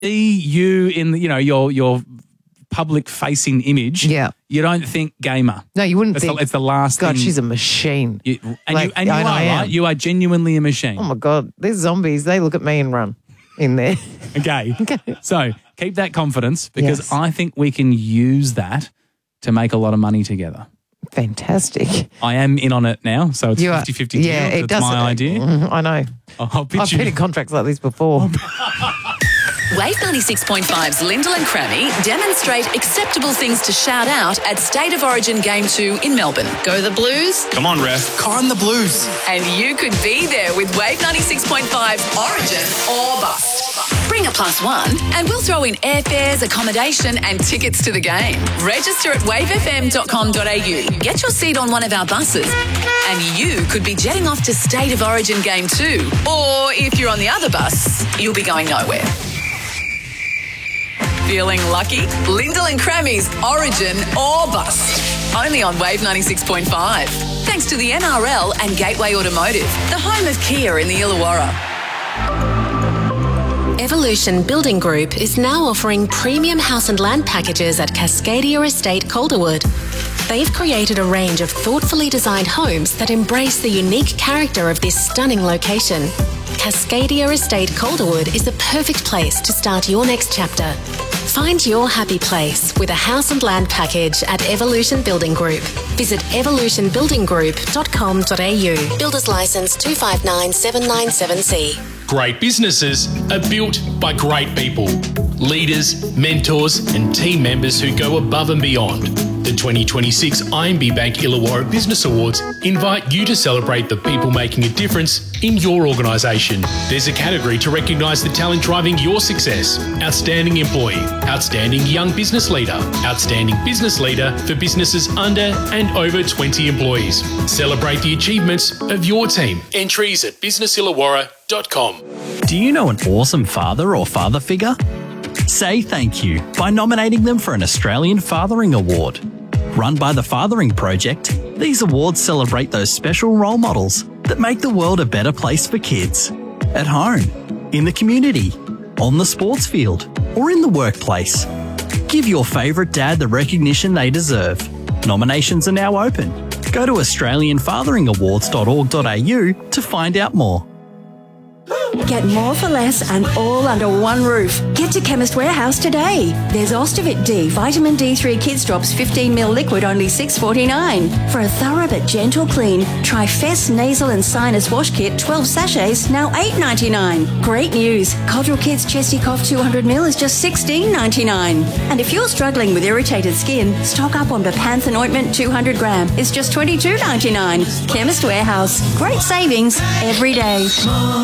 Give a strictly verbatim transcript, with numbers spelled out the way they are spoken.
see you in, you know, your your public-facing image, Yeah. you don't think gamer. No, you wouldn't It's, think. the, it's the last God, thing. she's a machine. You, and Like, you, and you I are, know I am. right? You are genuinely a machine. Oh, my God. These zombies, they look at me and run in there. Okay. So keep that confidence because Yes. I think we can use that to make a lot of money together. Fantastic. I am in on it now, so it's You are- fifty-fifty Yeah, deal. it It's does. my idea. Mm, I know. I'll pitch I've you. been in contracts like this before. Wave ninety-six point five's Lyndall and Crammy demonstrate acceptable things to shout out at State of Origin Game two in Melbourne. Go the Blues? Come on, ref. Con the Blues. And you could be there with Wave ninety-six point five's Origin or Bust. Bring a plus one and we'll throw in airfares, accommodation and tickets to the game. Register at wave f m dot com dot a u. Get your seat on one of our buses and you could be jetting off to State of Origin Game two. Or if you're on the other bus, you'll be going nowhere. Feeling lucky? Lyndall and Crammy's Origin or Bust. Only on Wave ninety-six point five. Thanks to the N R L and Gateway Automotive, the home of Kia in the Illawarra. Evolution Building Group is now offering premium house and land packages at Cascadia Estate, Calderwood. They've created a range of thoughtfully designed homes that embrace the unique character of this stunning location. Cascadia Estate, Calderwood is the perfect place to start your next chapter. Find your happy place with a house and land package at Evolution Building Group. Visit evolution building group dot com dot a u. Builders Licence two five nine seven nine seven C. Great businesses are built by great people. Leaders, mentors and team members who go above and beyond. The twenty twenty-six I M B Bank Illawarra Business Awards invite you to celebrate the people making a difference in your organisation. There's a category to recognise the talent driving your success. Outstanding employee, outstanding young business leader, outstanding business leader for businesses under and over twenty employees. Celebrate the achievements of your team. Entries at business illawarra dot com. Do you know an awesome father or father figure? Say thank you by nominating them for an Australian Fathering Award. Run by the Fathering Project, these awards celebrate those special role models that make the world a better place for kids. At home, in the community, on the sports field, or in the workplace. Give your favourite dad the recognition they deserve. Nominations are now open. Go to australian fathering awards dot org dot a u to find out more. Get more for less and all under one roof. Get to Chemist Warehouse today. There's Ostovit D, Vitamin D three Kids Drops fifteen milliliter liquid, only six forty-nine. For a thorough but gentle clean, try Fess Nasal and Sinus Wash Kit twelve sachets, now eight ninety-nine. Great news. Codral Kids Chesty Cough two hundred milliliters is just sixteen ninety-nine. And if you're struggling with irritated skin, stock up on Bepanthen Ointment two hundred gram. It's just twenty-two ninety-nine. Chemist Warehouse. Great savings every day.